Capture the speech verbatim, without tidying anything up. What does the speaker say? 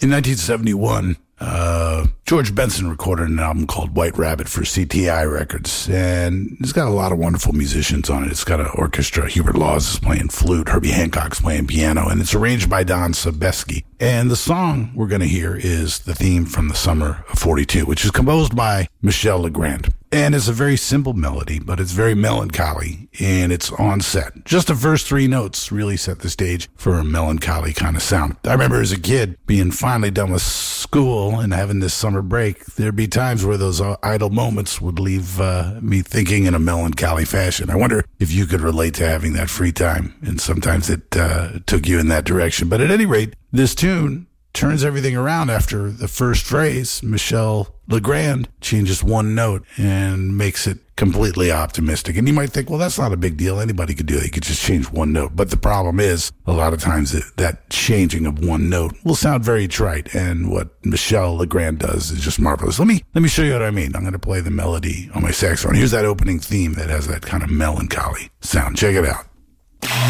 In nineteen seventy-one, uh, George Benson recorded an album called White Rabbit for C T I Records, and it's got a lot of wonderful musicians on it. It's got an orchestra. Hubert Laws is playing flute, Herbie Hancock's playing piano, and it's arranged by Don Sebesky. And the song we're going to hear is the theme from the summer of forty-two, which is composed by Michel Legrand. And it's a very simple melody, but it's very melancholy, and it's on set. Just the first three notes really set the stage for a melancholy kind of sound. I remember as a kid being finally done with school and having this summer break, there'd be times where those idle moments would leave uh, me thinking in a melancholy fashion. I wonder if you could relate to having that free time, and sometimes it uh, took you in that direction. But at any rate, this tune turns everything around after the first phrase. Michel Legrand changes one note and makes it completely optimistic. And you might think, well, that's not a big deal. Anybody could do it. You could just change one note. But the problem is, a lot of times that, that changing of one note will sound very trite. And what Michel Legrand does is just marvelous. Let me, let me show you what I mean. I'm going to play the melody on my saxophone. Here's that opening theme that has that kind of melancholy sound. Check it out.